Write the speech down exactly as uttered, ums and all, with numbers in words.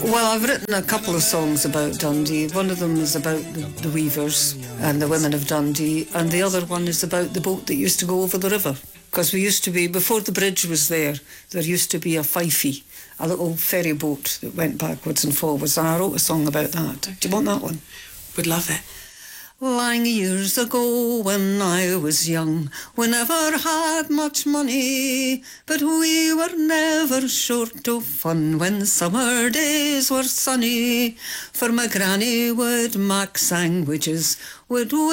Well, I've written a couple of songs about Dundee. One of them is about the, the weavers and the women of Dundee, and the other one is about the boat that used to go over the river. Because we used to be, before the bridge was there, there used to be a fifey, a little ferry boat that went backwards and forwards, and I wrote a song about that. Okay. Do you want that one? Would love it. Long years ago when I was young, we never had much money, but we were never short of fun when summer days were sunny. For my granny would mak sandwiches, would